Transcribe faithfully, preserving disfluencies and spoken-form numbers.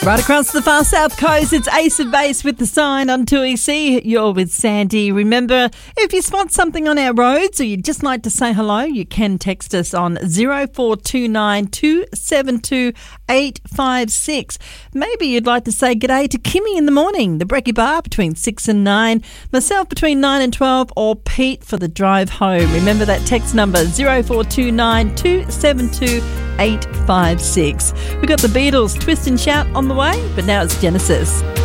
Right across the far south coast, it's Ace of Base with the sign on two E C. You're with Sandy. Remember, if you spot something on our roads or you'd just like to say hello, you can text us on zero four two nine two seven two eight five six. Maybe you'd like to say g'day to Kimmy in the morning, the Brekkie Bar between six and nine, myself between nine and twelve, or Pete for the drive home. Remember that text number zero four two nine two seven two eight five six. We've got the Beatles, Twist and Shout on the way, but now it's Genesis.